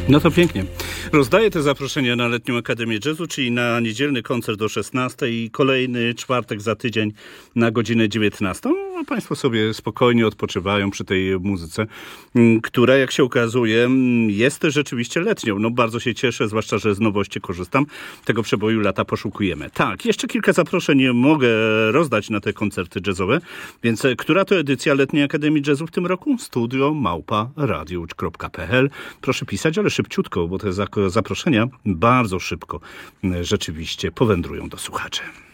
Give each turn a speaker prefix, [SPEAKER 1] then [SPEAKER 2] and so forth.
[SPEAKER 1] No to pięknie. Rozdaję te zaproszenia na Letnią Akademię Jazzu, czyli na niedzielny koncert o 16 i kolejny czwartek za tydzień na godzinę 19. A państwo sobie spokojnie odpoczywają przy tej muzyce, która, jak się okazuje, jest rzeczywiście letnią. No bardzo się cieszę, zwłaszcza, że z nowości korzystam. Tego przeboju lata poszukujemy. Tak, jeszcze kilka zaproszeń mogę rozdać na te koncerty jazzowe, więc która to edycja Letniej Akademii Jazzu w tym roku? studio@radioucz.pl. Proszę pisać, ale szybciutko, bo te zaproszenia bardzo szybko rzeczywiście powędrują do słuchaczy.